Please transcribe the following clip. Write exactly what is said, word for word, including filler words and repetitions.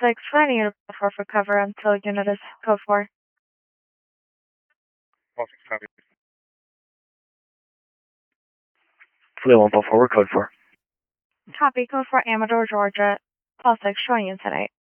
six, finding unit four for cover until unit is code four. Call six, copy. Fleet one four four, we're code four. Copy, code four, Amador, Georgia. Call six, showing you tonight.